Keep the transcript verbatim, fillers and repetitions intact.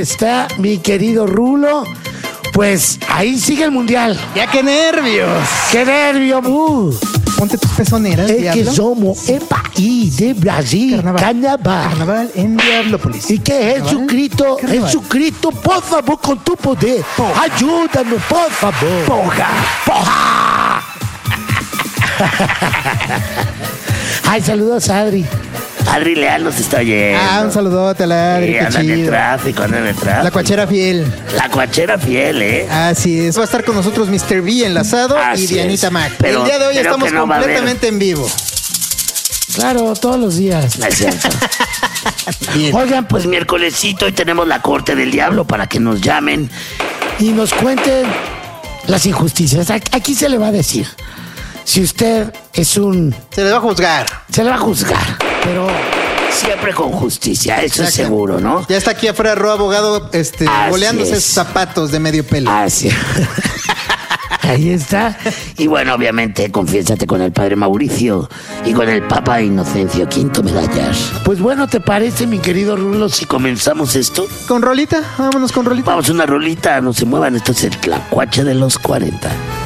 Está mi querido Rulo. Pues ahí sigue el mundial. ¡Ya qué nervios! ¡Qué nervio! Uh. Ponte tus pezoneras, Es Diablo. que somos el país de Brasil. Carnaval. Carnaval. Carnaval en Diablópolis. ¿Y qué es Carnaval. Jesucristo? Carnaval. Jesucristo, por favor, con tu poder. Poja. Ayúdanos, por favor. Poja. ¡Poja! Ay, saludos a Adri. Adri Leal nos está oyendo. Ah, un saludote a la Adri, Sí, qué anda en el chido. tráfico, anda en el tráfico. La cuachera fiel. La cuachera fiel, ¿eh? Así es. Va a estar con nosotros mister V enlazado Así y Dianita es. Mac. Pero el día de hoy creo estamos que no va a haber. completamente en vivo. Claro, todos los días. No es cierto. Bien. Oigan, pues miércolesito hoy tenemos la corte del diablo para que nos llamen. Y nos cuenten las injusticias. Aquí se le va a decir. Si usted es un... Se les va a juzgar. Se le va a juzgar. Pero siempre con justicia, eso es Exacto. seguro, ¿no? Ya está aquí afuera Ro Abogado este, Así boleándose es. esos zapatos de medio pelo. Así. Ahí está. Y bueno, obviamente, confiésate con el padre Mauricio y con el Papa Inocencio Quinto Medallas. Pues bueno, ¿te parece, mi querido Rulo? Si comenzamos esto, ¿Con rolita? Vámonos con rolita. vamos a una rolita, no se muevan, esto es el Tlacuache de los cuarenta.